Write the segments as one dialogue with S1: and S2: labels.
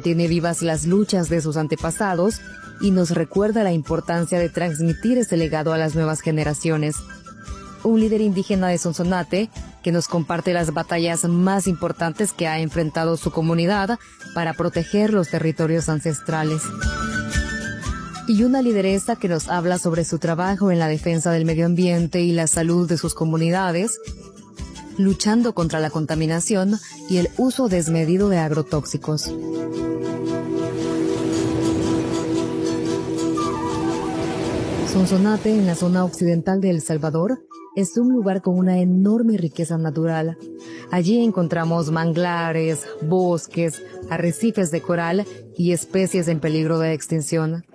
S1: mantiene vivas las luchas de sus antepasados y nos recuerda la importancia de transmitir ese legado a las nuevas generaciones. Un líder indígena de Sonsonate que nos comparte las batallas más importantes que ha enfrentado su comunidad para proteger los territorios ancestrales. Y una lideresa que nos habla sobre su trabajo en la defensa del medio ambiente y la salud de sus comunidades, luchando contra la contaminación y el uso desmedido de agrotóxicos. Sonsonate, en la zona occidental de El Salvador, es un lugar con una enorme riqueza natural. Allí encontramos manglares, bosques, arrecifes de coral y especies en peligro de extinción.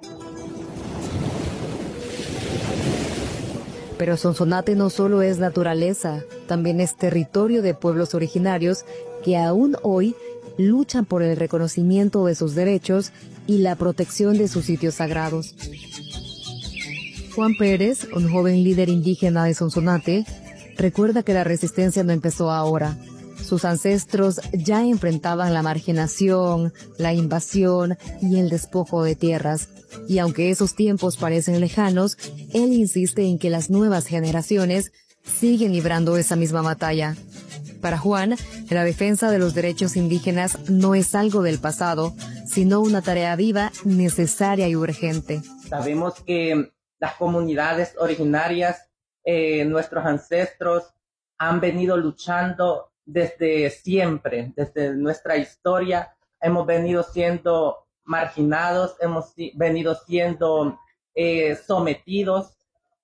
S1: Pero Sonsonate no solo es naturaleza, también es territorio de pueblos originarios que aún hoy luchan por el reconocimiento de sus derechos y la protección de sus sitios sagrados. Juan Pérez, un joven líder indígena de Sonsonate, recuerda que la resistencia no empezó ahora. Sus ancestros ya enfrentaban la marginación, la invasión y el despojo de tierras. Y aunque esos tiempos parecen lejanos, él insiste en que las nuevas generaciones siguen librando esa misma batalla. Para Juan, la defensa de los derechos indígenas no es algo del pasado, sino una tarea viva, necesaria y urgente.
S2: Sabemos que las comunidades originarias, nuestros ancestros, han venido luchando desde siempre, desde nuestra historia. Hemos venido siendo marginados, hemos venido siendo sometidos,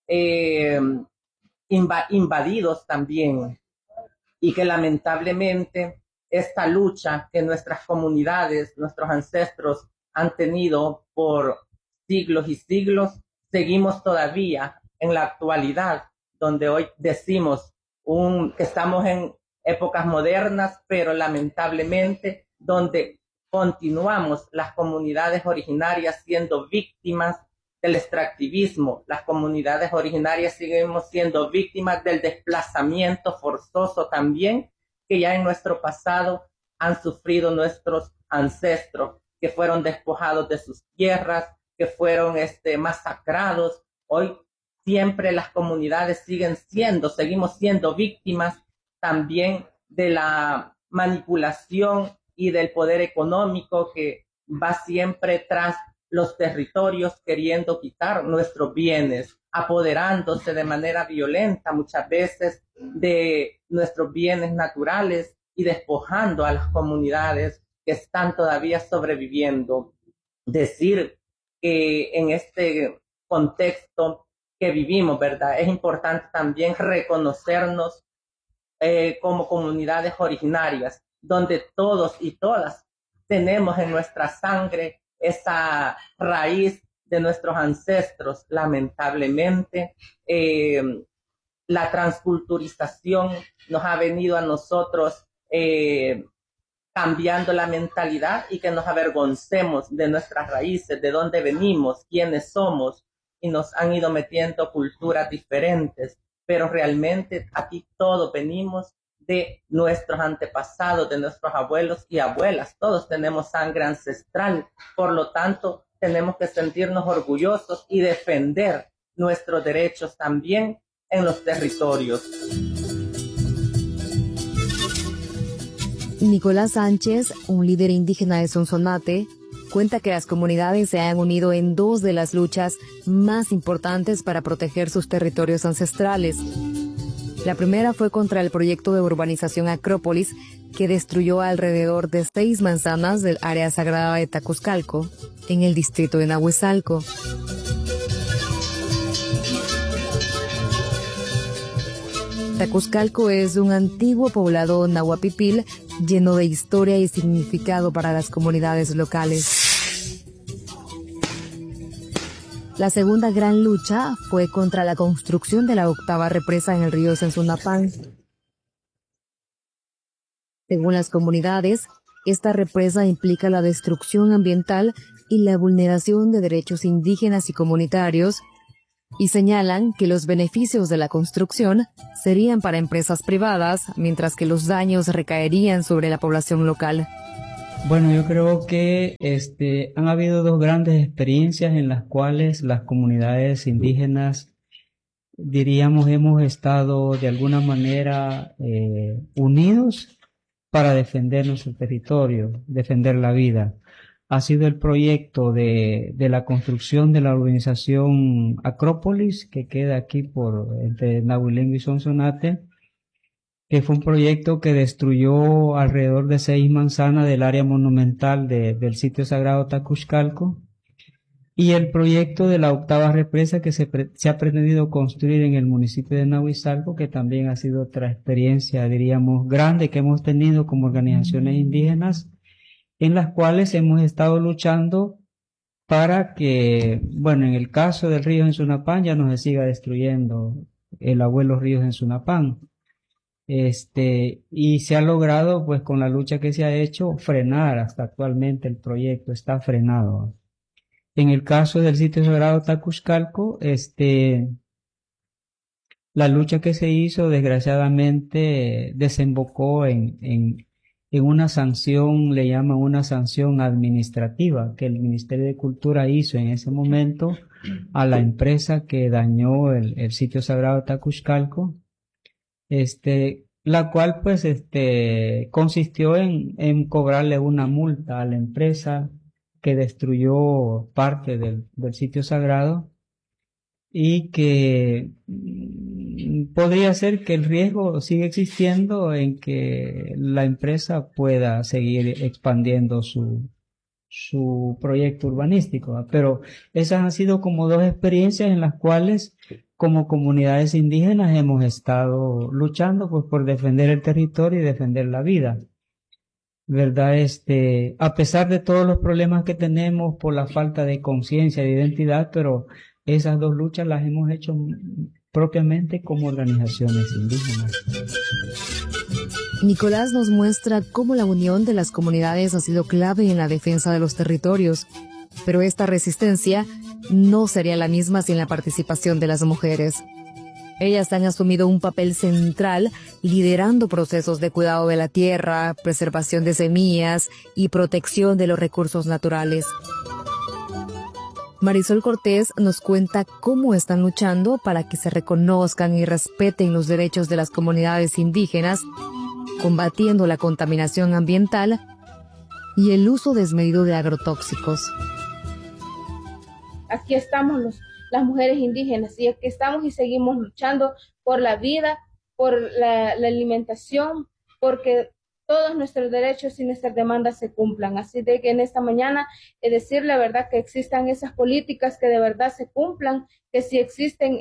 S2: invadidos también. Y que lamentablemente esta lucha que nuestras comunidades, nuestros ancestros han tenido por siglos y siglos, seguimos todavía en la actualidad, donde hoy decimos que estamos en épocas modernas, pero lamentablemente donde continuamos las comunidades originarias siendo víctimas del extractivismo. Las comunidades originarias seguimos siendo víctimas del desplazamiento forzoso también, que ya en nuestro pasado han sufrido nuestros ancestros, que fueron despojados de sus tierras, que fueron masacrados. Hoy siempre las comunidades seguimos siendo víctimas también de la manipulación y del poder económico que va siempre tras los territorios queriendo quitar nuestros bienes, apoderándose de manera violenta muchas veces de nuestros bienes naturales y despojando a las comunidades que están todavía sobreviviendo. Decir que en este contexto que vivimos, ¿verdad? Es importante también reconocernos como comunidades originarias, donde todos y todas tenemos en nuestra sangre esa raíz de nuestros ancestros. Lamentablemente, la transculturización nos ha venido a nosotros cambiando la mentalidad y que nos avergoncemos de nuestras raíces, de dónde venimos, quiénes somos, y nos han ido metiendo culturas diferentes, pero realmente aquí todos venimos de nuestros antepasados, de nuestros abuelos y abuelas. Todos tenemos sangre ancestral, por lo tanto tenemos que sentirnos orgullosos y defender nuestros derechos también en los territorios.
S1: Nicolás Sánchez, un líder indígena de Sonsonate, cuenta que las comunidades se han unido en dos de las luchas más importantes para proteger sus territorios ancestrales. La primera fue contra el proyecto de urbanización Acrópolis, que destruyó alrededor de 6 manzanas del área sagrada de Tacuzcalco, en el distrito de Nahuizalco. Tacuzcalco es un antiguo poblado nahuapipil lleno de historia y significado para las comunidades locales. La segunda gran lucha fue contra la construcción de la 8ª represa en el río Sensunapán. Según las comunidades, esta represa implica la destrucción ambiental y la vulneración de derechos indígenas y comunitarios, y señalan que los beneficios de la construcción serían para empresas privadas, mientras que los daños recaerían sobre la población local.
S3: Bueno, yo creo que han habido dos grandes experiencias en las cuales las comunidades indígenas, diríamos, hemos estado de alguna manera unidos para defender nuestro territorio, defender la vida. Ha sido el proyecto de la construcción de la urbanización Acrópolis, que queda aquí entre Nahuilengo y Sonsonate, que fue un proyecto que destruyó alrededor de 6 manzanas del área monumental del sitio sagrado Tacuxcalco, y el proyecto de la octava represa que se ha pretendido construir en el municipio de Nahuizalco, que también ha sido otra experiencia, diríamos, grande que hemos tenido como organizaciones indígenas, en las cuales hemos estado luchando para que, bueno, en el caso del río en Sunapán ya no se siga destruyendo el abuelo río en Sunapán. Y se ha logrado, pues con la lucha que se ha hecho, frenar hasta actualmente el proyecto, está frenado. En el caso del sitio sagrado Tacuxcalco, la lucha que se hizo, desgraciadamente, desembocó en una sanción, le llaman una sanción administrativa, que el Ministerio de Cultura hizo en ese momento a la empresa que dañó el sitio sagrado Tacuxcalco. La cual pues consistió en cobrarle una multa a la empresa que destruyó parte del sitio sagrado, y que podría ser que el riesgo sigue existiendo en que la empresa pueda seguir expandiendo su proyecto urbanístico, ¿va? Pero esas han sido como dos experiencias en las cuales como comunidades indígenas hemos estado luchando pues por defender el territorio y defender la vida, ¿verdad? A pesar de todos los problemas que tenemos por la falta de conciencia, de identidad, pero esas dos luchas las hemos hecho propiamente como organizaciones indígenas.
S1: Nicolás nos muestra cómo la unión de las comunidades ha sido clave en la defensa de los territorios, pero esta resistencia no sería la misma sin la participación de las mujeres. Ellas han asumido un papel central liderando procesos de cuidado de la tierra, preservación de semillas y protección de los recursos naturales. Marisol Cortés nos cuenta cómo están luchando para que se reconozcan y respeten los derechos de las comunidades indígenas, combatiendo la contaminación ambiental y el uso desmedido de agrotóxicos.
S4: Aquí estamos las mujeres indígenas y aquí estamos y seguimos luchando por la vida, por la alimentación, porque todos nuestros derechos y nuestras demandas se cumplan. Así de que en esta mañana decir la verdad que existan esas políticas que de verdad se cumplan, que si existen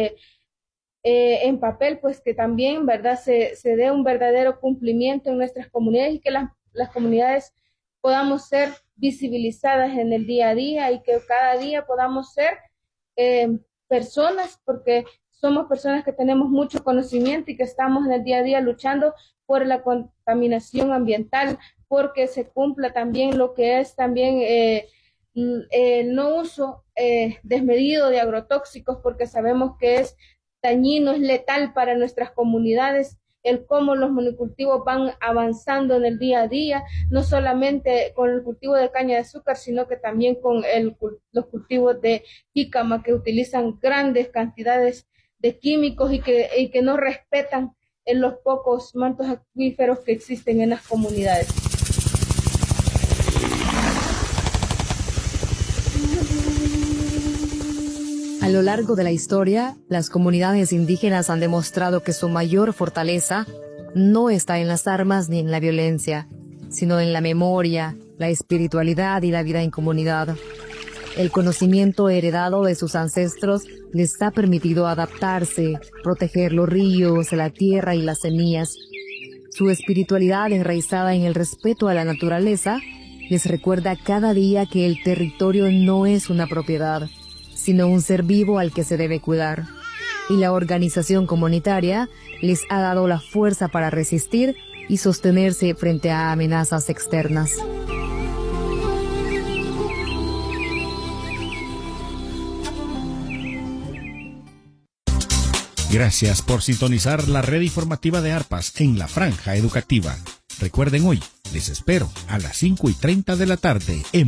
S4: en papel, pues que también verdad se dé un verdadero cumplimiento en nuestras comunidades y que las comunidades podamos ser visibilizadas en el día a día y que cada día podamos ser personas, porque somos personas que tenemos mucho conocimiento y que estamos en el día a día luchando por la contaminación ambiental, porque se cumpla también lo que es también el no uso desmedido de agrotóxicos, porque sabemos que es dañino, es letal para nuestras comunidades, el cómo los monocultivos van avanzando en el día a día, no solamente con el cultivo de caña de azúcar, sino que también con los cultivos de jícama, que utilizan grandes cantidades de químicos y que no respetan en los pocos mantos acuíferos que existen en las comunidades.
S1: A lo largo de la historia, las comunidades indígenas han demostrado que su mayor fortaleza no está en las armas ni en la violencia, sino en la memoria, la espiritualidad y la vida en comunidad. El conocimiento heredado de sus ancestros les ha permitido adaptarse, proteger los ríos, la tierra y las semillas. Su espiritualidad enraizada en el respeto a la naturaleza les recuerda cada día que el territorio no es una propiedad, sino un ser vivo al que se debe cuidar. Y la organización comunitaria les ha dado la fuerza para resistir y sostenerse frente a amenazas externas.
S5: Gracias por sintonizar la red informativa de ARPAS en la Franja Educativa. Recuerden hoy, Les espero a las 5:30 de la tarde en